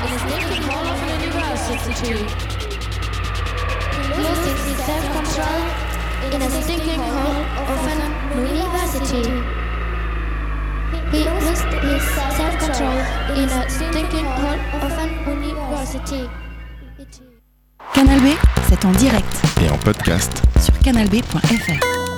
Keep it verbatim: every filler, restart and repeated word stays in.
in a stinking hole of an university. He lost his self-control in a stinking hole of an university. He lost his self-control in a stinking hole of an university. Canal B, c'est en direct et en podcast sur canal b point f r.